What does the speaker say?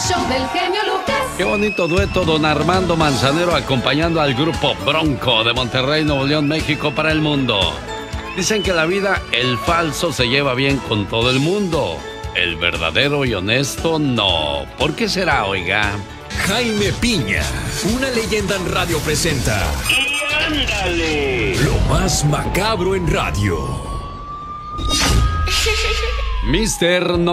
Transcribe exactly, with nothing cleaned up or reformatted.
show del genio Lucas. Qué bonito dueto, don Armando Manzanero acompañando al grupo Bronco de Monterrey, Nuevo León, México para el mundo. Dicen que en la vida el falso se lleva bien con todo el mundo, el verdadero y honesto no. ¿Por qué será, oiga? Jaime Piña, una leyenda en radio presenta. ¡Y ándale! Lo más macabro en radio. Mister